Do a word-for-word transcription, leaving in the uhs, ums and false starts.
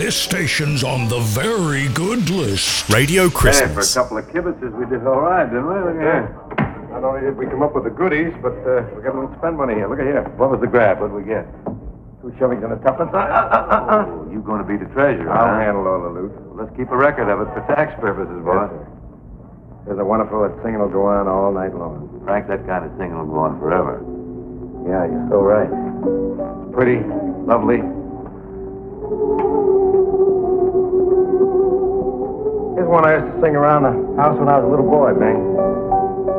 This station's on the very good list. Radio Hey, for a Christmas. couple of kibitzes, we did all right, didn't we? Look at here. Not only did we come up with the goodies, but uh, we got a little spend money here. Look at here. What was the grab? What did we get? Two Chevys and a tuppence. Uh, uh, uh, uh, uh. Oh, you going to be the treasurer, I'll huh? handle all the loot. Let's keep a record of it for tax purposes, boy. Yes, sir. There's a wonderful that singing will go on all night long. Frank, that kind of thing will go on forever. Yeah, you're so right. It's pretty, lovely. Here's one I used to sing around the house when I was a little boy, Bing.